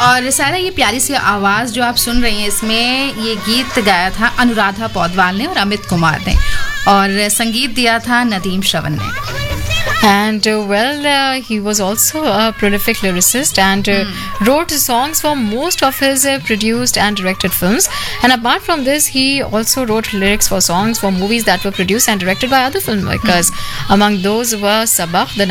और सारा ये प्यारी सी आवाज़ जो आप सुन रही हैं, इसमें ये गीत गाया था अनुराधा पौडवाल ने और अमित कुमार ने, और संगीत दिया था नदीम श्रवण ने. And he was also a prolific lyricist and wrote songs for most of his produced and directed films. And apart from this, he also wrote lyrics for songs for movies that were produced and directed by other filmmakers. Among those were Sabak, the